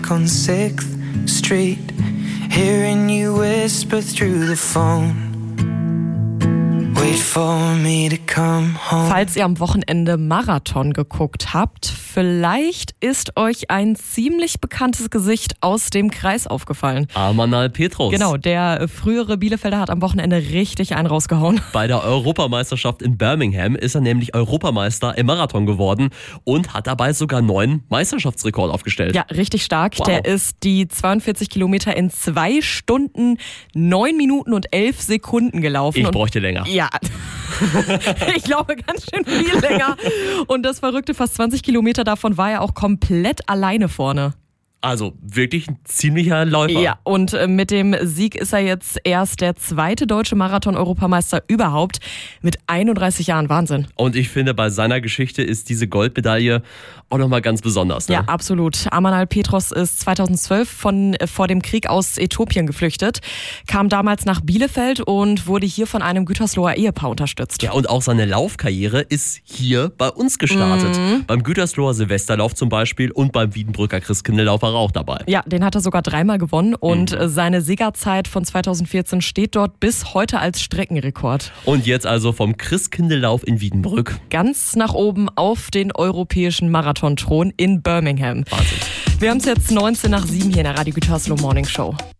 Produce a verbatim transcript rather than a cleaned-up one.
back on sixth Street, hearing you whisper through the phone. Wait for me to come home. Falls ihr am Wochenende Marathon geguckt habt, vielleicht ist euch ein ziemlich bekanntes Gesicht aus dem Kreis aufgefallen. Amanal Petros. Genau, der frühere Bielefelder hat am Wochenende richtig einen rausgehauen. Bei der Europameisterschaft in Birmingham ist er nämlich Europameister im Marathon geworden und hat dabei sogar einen neuen Meisterschaftsrekord aufgestellt. Ja, richtig stark. Wow. Der ist die zweiundvierzig Kilometer in zwei Stunden, neun Minuten und elf Sekunden gelaufen. Ich und bräuchte länger. Ja, ich glaube ganz schön viel länger. Und das Verrückte, fast zwanzig Kilometer davon war er auch komplett alleine vorne. Also wirklich ein ziemlicher Läufer. Ja, und mit dem Sieg ist er jetzt erst der zweite deutsche Marathon-Europameister überhaupt mit einunddreißig Jahren. Wahnsinn. Und ich finde, bei seiner Geschichte ist diese Goldmedaille auch nochmal ganz besonders. Ne? Ja, absolut. Amanal Petros ist zweitausendzwölf von, vor dem Krieg aus Äthiopien geflüchtet, kam damals nach Bielefeld und wurde hier von einem Gütersloher Ehepaar unterstützt. Ja, und auch seine Laufkarriere ist hier bei uns gestartet. Mhm. Beim Gütersloher Silvesterlauf zum Beispiel und beim Wiedenbrücker Christkindllauf war er auch dabei. Ja, den hat er sogar dreimal gewonnen und mhm. seine Siegerzeit von zweitausendvierzehn steht dort bis heute als Streckenrekord. Und jetzt also vom Christkindllauf in Wiedenbrück ganz nach oben auf den europäischen Marathonthron in Birmingham. Wahnsinn. Wir haben es jetzt neunzehn nach sieben hier in der Radio Gütersloh Morning Show.